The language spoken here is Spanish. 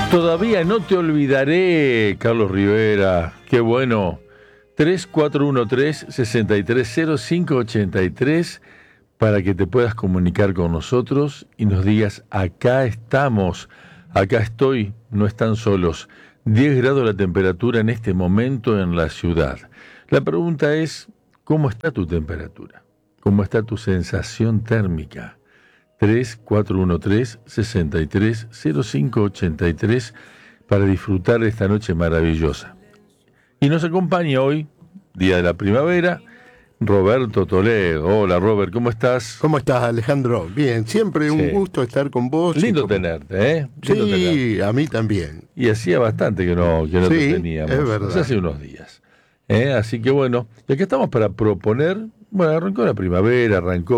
Todavía no te olvidaré, Carlos Rivera. Qué bueno. 3413-630583 para que te puedas comunicar con nosotros y nos digas, acá estamos, acá estoy, no están solos. 10 grados la temperatura en este momento en la ciudad. La pregunta es, ¿cómo está tu temperatura? ¿Cómo está tu sensación térmica? 3413-630583 para disfrutar de esta noche maravillosa. Y nos acompaña hoy, día de la primavera, Roberto Toledo. Hola Robert, ¿cómo estás? ¿Cómo estás, Alejandro? Bien, siempre un gusto estar con vos. Lindo tenerte, ¿eh? Lindo sí, tenerte. A mí también. Y hacía bastante que no sí, te teníamos. Es verdad. Hace unos días. Así que bueno, y aquí estamos para proponer, bueno, arrancó la primavera, arrancó